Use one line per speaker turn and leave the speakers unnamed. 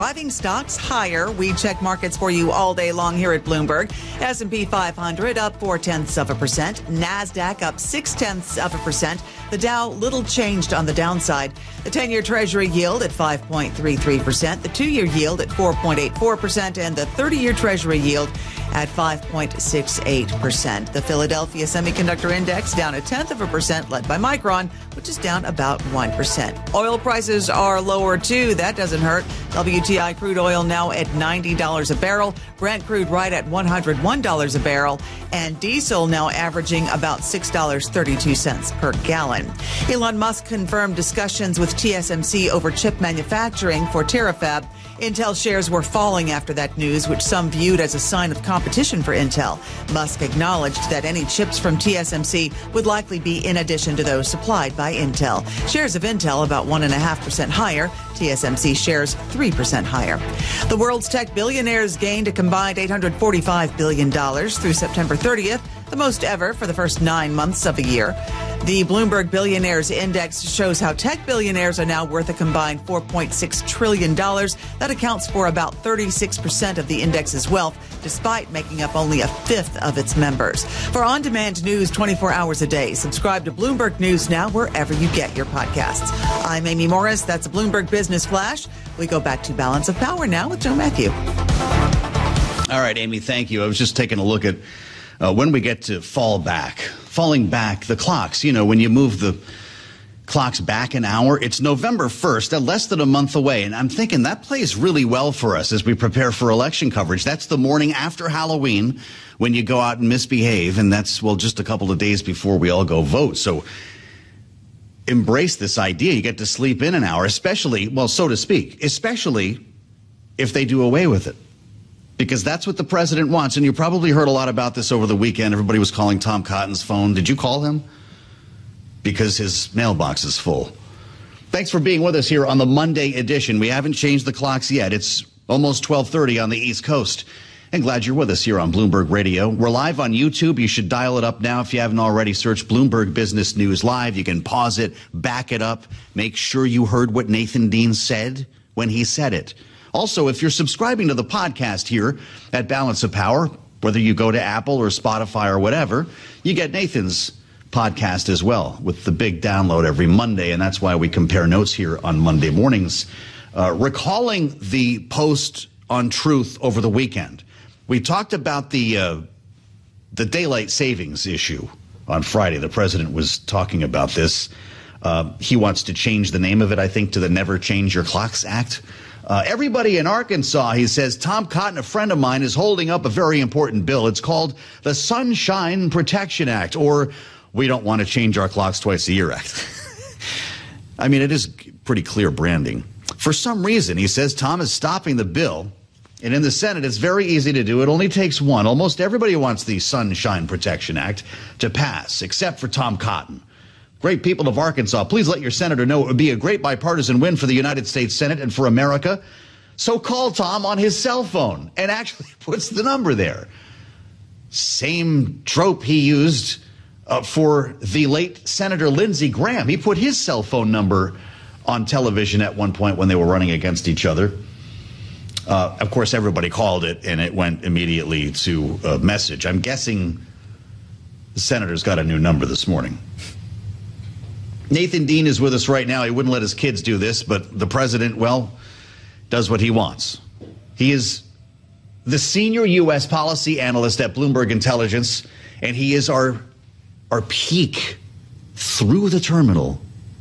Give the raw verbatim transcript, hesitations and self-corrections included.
Driving stocks higher. We check markets for you all day long here at Bloomberg. S and P five hundred up four tenths of a percent. NASDAQ up six tenths of a percent. The Dow little changed on the downside. The ten-year Treasury yield at five point three three percent. The two-year yield at four point eight four percent. And the thirty-year Treasury yield at five point six eight percent. The Philadelphia Semiconductor Index down a tenth of a percent, led by Micron, which is down about one percent. Oil prices are lower, too. That doesn't hurt. W T I crude oil now at ninety dollars a barrel. Brent crude right at one hundred one dollars a barrel. And diesel now averaging about six dollars and thirty-two cents per gallon. Elon Musk confirmed discussions with T S M C over chip manufacturing for Terafab. Intel shares were falling after that news, which some viewed as a sign of competition for Intel. Musk acknowledged that any chips from T S M C would likely be in addition to those supplied by Intel. Shares of Intel about one point five percent higher. T S M C shares three percent higher. The world's tech billionaires gained a combined eight hundred forty-five billion dollars through September thirtieth, the most ever for the first nine months of the year. The Bloomberg Billionaires Index shows how tech billionaires are now worth a combined four point six trillion dollars. That accounts for about thirty-six percent of the index's wealth, despite making up only a fifth of its members. For on-demand news twenty-four hours a day, subscribe to Bloomberg News now wherever you get your podcasts. I'm Amy Morris. That's a Bloomberg Business Flash. We go back to Balance of Power now with Joe Matthew.
All right, Amy, thank you. I was just taking a look at uh, when we get to fall back. Falling back, the clocks, you know, when you move the clocks back an hour, it's November first, less than a month away. And I'm thinking that plays really well for us as we prepare for election coverage. That's the morning after Halloween when you go out and misbehave. And that's, well, just a couple of days before we all go vote. So embrace this idea. You get to sleep in an hour, especially, well, so to speak, especially if they do away with it. Because that's what the president wants. And you probably heard a lot about this over the weekend. Everybody was calling Tom Cotton's phone. Did you call him? Because his mailbox is full. Thanks for being with us here on the Monday edition. We haven't changed the clocks yet. It's almost twelve thirty on the East Coast. And glad you're with us here on Bloomberg Radio. We're live on YouTube. You should dial it up now if you haven't already. Search Bloomberg Business News Live. You can pause it, back it up. Make sure you heard what Nathan Dean said when he said it. Also, if you're subscribing to the podcast here at Balance of Power, whether you go to Apple or Spotify or whatever, you get Nathan's podcast as well with the big download every Monday. And that's why we compare notes here on Monday mornings. Uh, recalling the post on Truth over the weekend, we talked about the uh, the daylight savings issue on Friday. The president was talking about this. Uh, he wants to change the name of it, I think, to the Never Change Your Clocks Act. Uh, everybody in Arkansas, he says, Tom Cotton, a friend of mine, is holding up a very important bill. It's called the Sunshine Protection Act, or We Don't Want to Change Our Clocks Twice a Year Act. I mean, it is pretty clear branding. For some reason, he says, Tom is stopping the bill. And in the Senate, it's very easy to do. It only takes one. Almost everybody wants the Sunshine Protection Act to pass, except for Tom Cotton. Great people of Arkansas, please let your senator know it would be a great bipartisan win for the United States Senate and for America. So call Tom on his cell phone and actually puts the number there. Same trope he used uh, for the late Senator Lindsey Graham. He put his cell phone number on television at one point when they were running against each other. Uh, of course, everybody called it, and it went immediately to a message. I'm guessing the senator's got a new number this morning. Nathan Dean is with us right now. He wouldn't let his kids do this, but the president, well, does what he wants. He is the senior U S policy analyst at Bloomberg Intelligence, and he is our, our peek through the terminal